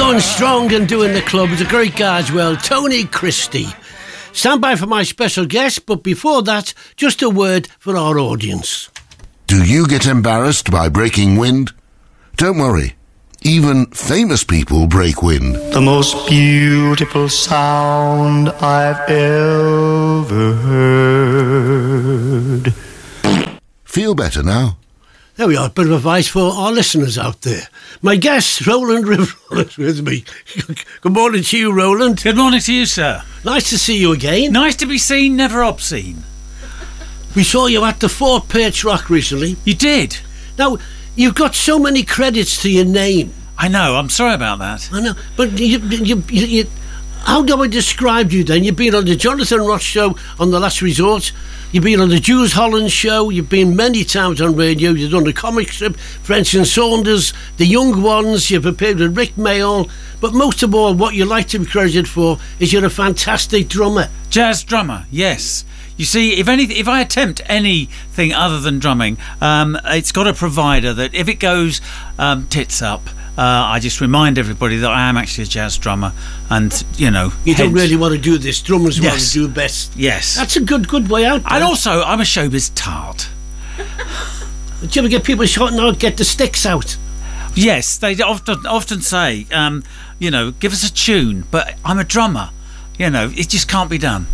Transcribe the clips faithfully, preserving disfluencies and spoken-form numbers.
Going strong and doing the club with the great guy as well, Tony Christie. Stand by for my special guest, but before that, just a word for our audience. Do you get embarrassed by breaking wind? Don't worry. Even famous people break wind. The most beautiful sound I've ever heard. Feel better now? There we are, a bit of advice for our listeners out there. My guest, Roland Riverol, is with me. Good morning to you, Roland. Good morning to you, sir. Nice to see you again. Nice to be seen, never obscene. We saw you at the Fort Perch Rock recently. You did? Now, you've got so many credits to your name. I know, I'm sorry about that. I know, but you, you, you, you, how do I describe you then? You've been on the Jonathan Ross show on The Last Resort. You've been on the Jules Holland show. You've been many times on radio. You've done the comic strip, French and Saunders, The Young Ones. You've appeared with Rick Mayall. But most of all, what you like to be credited for is you're a fantastic drummer. Jazz drummer, yes. You see, if any, if I attempt anything other than drumming, um, it's got a provider that if it goes um, tits up, Uh, I just remind everybody that I am actually a jazz drummer, and you know, you hence, don't really want to do this. Drummers yes. want to do best. Yes, that's a good, good way out there. And also, I'm a showbiz tart. Did you ever get people shouting out, "Get the sticks out"? Yes, they often often say, um, you know, give us a tune. But I'm a drummer. You know, it just can't be done.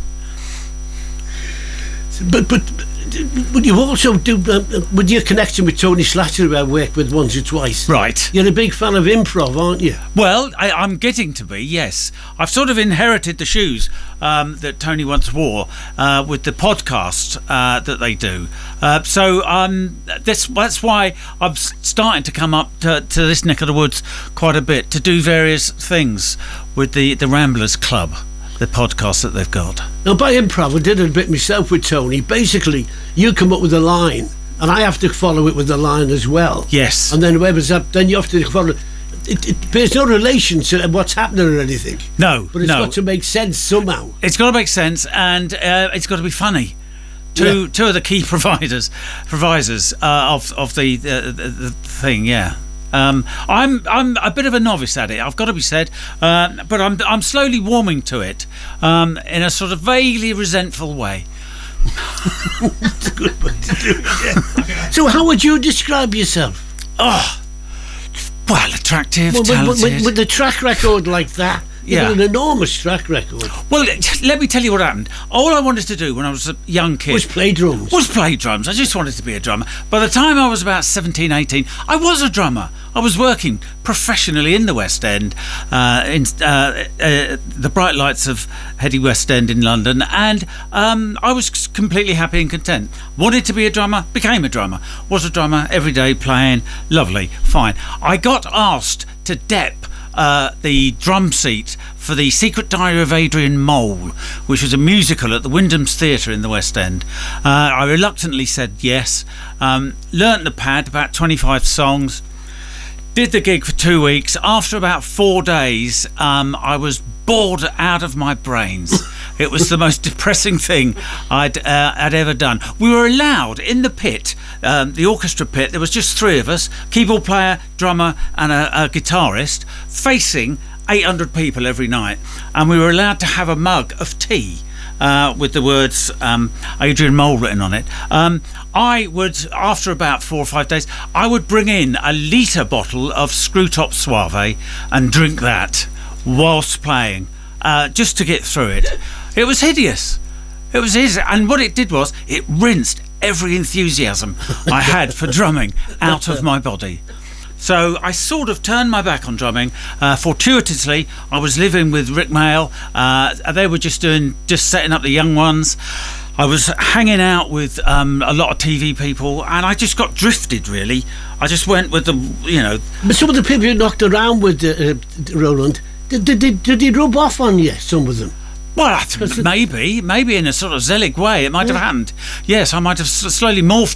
But but. But you also do, uh, with your connection with Tony Slattery, who I worked with once or twice. Right. You're a big fan of improv, aren't you? Well, I, I'm getting to be, yes. I've sort of inherited the shoes um, that Tony once wore uh, with the podcast uh, that they do. Uh, so um, that's, that's why I'm starting to come up to, to this neck of the woods quite a bit to do various things with the, the Ramblers Club, the podcast that they've got. Now, by improv, I did it a bit myself with Tony. Basically, you come up with a line, and I have to follow it with the line as well. Yes. And then whoever's up, then you have to follow. It, it bears no relation to what's happening or anything. No, but it's no. got to make sense somehow. It's got to make sense, and uh, it's got to be funny. Two, yeah. two of the key providers, providers uh, of of the, uh, the the thing, yeah. Um, I'm I'm a bit of a novice at it, I've got to be said, uh, but I'm I'm slowly warming to it um, in a sort of vaguely resentful way. That's a good way to do it. Yeah. So, how would you describe yourself? Oh, well, attractive, well, talented. With, with, with a track record like that. You've yeah. got an enormous track record. Well, let me tell you what happened. All I wanted to do when I was a young kid was play drums. Was play drums. I just wanted to be a drummer. By the time I was about seventeen, eighteen, I was a drummer. I was working professionally in the West End, uh, in uh, uh, the bright lights of heady West End in London, and um, I was completely happy and content. Wanted to be a drummer, became a drummer. Was a drummer every day, playing. Lovely, fine. I got asked to dep Uh, the drum seat for the Secret Diary of Adrian Mole, which was a musical at the Wyndham's Theatre in the West End. Uh, I reluctantly said yes, um, learnt the pad, about twenty-five songs, did the gig for two weeks. After about four days, um, I was bored out of my brains. It was the most depressing thing I'd, uh, I'd ever done. We were allowed in the pit, um, the orchestra pit, there was just three of us, keyboard player, drummer and a, a guitarist, facing eight hundred people every night, and we were allowed to have a mug of tea uh, with the words um, Adrian Mole written on it. Um, I would, after about four or five days, I would bring in a litre bottle of Screwtop Suave and drink that whilst playing, uh, just to get through it. It was hideous. It was hideous. And what it did was, it rinsed every enthusiasm I had for drumming out of my body. So I sort of turned my back on drumming. Uh, fortuitously, I was living with Rick Mayall. Uh, they were just doing, just setting up the Young Ones. I was hanging out with um, a lot of T V people, and I just got drifted, really. I just went with the, you know... But some of the people you knocked around with, uh, uh, Roland, did, did, did, did they rub off on you, some of them? Well, I th- maybe, maybe in a sort of Zelig way, it might yeah. have happened. Yes, I might have slowly morphed